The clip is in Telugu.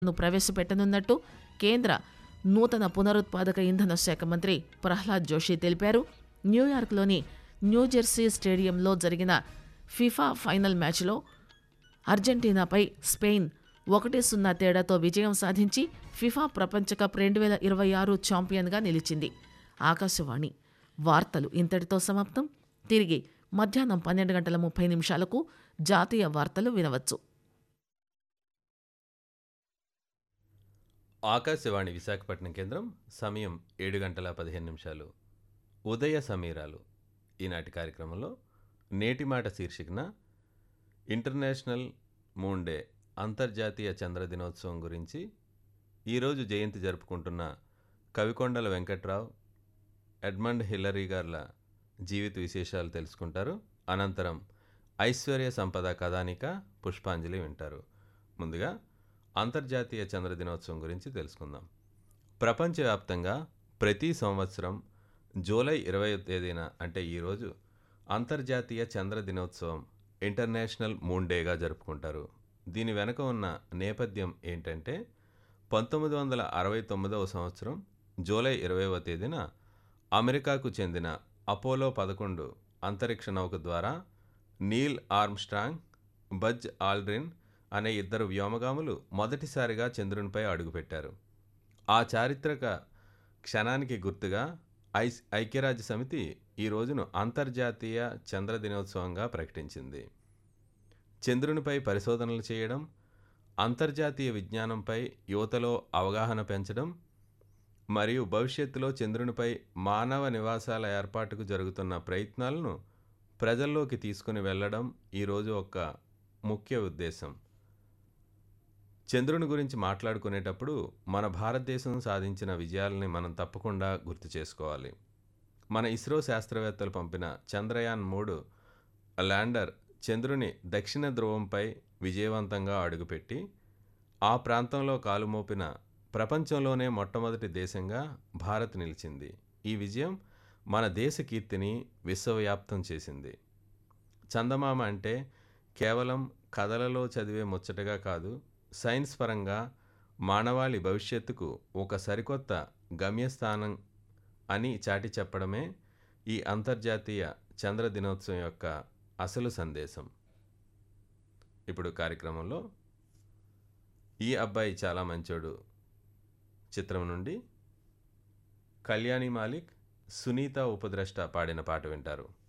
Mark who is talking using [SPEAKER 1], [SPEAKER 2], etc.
[SPEAKER 1] ప్రవేశపెట్టనున్నట్టు కేంద్ర నూతన పునరుత్పాదక ఇంధన శాఖ మంత్రి ప్రహ్లాద్ జోషి తెలిపారు. న్యూయార్క్లోని న్యూజెర్సీ స్టేడియంలో జరిగిన ఫిఫా ఫైనల్ మ్యాచ్లో అర్జెంటీనాపై స్పెయిన్ 1-0 తేడాతో విజయం సాధించి ఫిఫా ప్రపంచ కప్ 2026 ఛాంపియన్గా నిలిచింది. ఆకాశవాణి వార్తలు ఇంతటితో సమాప్తం. తిరిగి మధ్యాహ్నం 12:30 జాతీయ వార్తలు వినవచ్చు.
[SPEAKER 2] ఆకాశవాణి విశాఖపట్నం కేంద్రం. సమయం 7:15. ఉదయ సమీరాలు. ఈనాటి కార్యక్రమంలో నేటి మాట శీర్షికన ఇంటర్నేషనల్ మూన్ డే, అంతర్జాతీయ చంద్ర దినోత్సవం గురించి ఈరోజు జయంతి జరుపుకుంటున్న కవికొండల వెంకట్రావు, ఎడ్మండ్ హిల్లరీ గార్ల జీవిత విశేషాలు తెలుసుకుంటారు. అనంతరం ఐశ్వర్య సంపద కథానిక పుష్పాంజలి వింటారు. ముందుగా అంతర్జాతీయ చంద్ర దినోత్సవం గురించి తెలుసుకుందాం. ప్రపంచవ్యాప్తంగా ప్రతి సంవత్సరం జూలై 20వ తేదీన అంటే ఈరోజు అంతర్జాతీయ చంద్ర దినోత్సవం, ఇంటర్నేషనల్ మూన్ డేగా జరుపుకుంటారు. దీని వెనుక ఉన్న నేపథ్యం ఏంటంటే 1969వ సంవత్సరం జూలై 20వ తేదీన అమెరికాకు చెందిన అపోలో 11 అంతరిక్ష నౌక ద్వారా నీల్ ఆర్మ్స్ట్రాంగ్, బజ్ ఆల్డ్రిన్ అనే ఇద్దరు వ్యోమగాములు మొదటిసారిగా చంద్రునిపై అడుగుపెట్టారు. ఆ చారిత్రక క్షణానికి గుర్తుగా ఐక్యరాజ్య సమితి ఈ రోజును అంతర్జాతీయ చంద్ర దినోత్సవంగా ప్రకటించింది. చంద్రునిపై పరిశోధనలు చేయడం, అంతర్జాతీయ విజ్ఞానంపై యువతలో అవగాహన పెంచడం మరియు భవిష్యత్తులో చంద్రునిపై మానవ నివాసాల ఏర్పాటుకు జరుగుతున్న ప్రయత్నాలను ప్రజల్లోకి తీసుకుని వెళ్ళడం ఈరోజు ఒక ముఖ్య ఉద్దేశం. చంద్రుని గురించి మాట్లాడుకునేటప్పుడు మన భారతదేశం సాధించిన విజయాలని మనం తప్పకుండా గుర్తు చేసుకోవాలి. మన ఇస్రో శాస్త్రవేత్తలు పంపిన చంద్రయాన్-3 ల్యాండర్ చంద్రుని దక్షిణ ధ్రువంపై విజయవంతంగా అడుగుపెట్టి ఆ ప్రాంతంలో కాలుమోపిన ప్రపంచంలోనే మొట్టమొదటి దేశంగా భారత్ నిలిచింది. ఈ విజయం మన దేశ కీర్తిని విశ్వవ్యాప్తం చేసింది. చందమామ అంటే కేవలం కథలలో చదివే ముచ్చటగా కాదు, సైన్స్ పరంగా మానవాళి భవిష్యత్తుకు ఒక సరికొత్త గమ్యస్థానం అని చాటి చెప్పడమే ఈ అంతర్జాతీయ చంద్ర దినోత్సవం యొక్క అసలు సందేశం. ఇప్పుడు కార్యక్రమంలో ఈ అబ్బాయి చాలా మంచోడు చిత్రం నుండి కళ్యాణి మాలిక్, సునీత ఉపద్రష్ట పాడిన పాట వింటారు.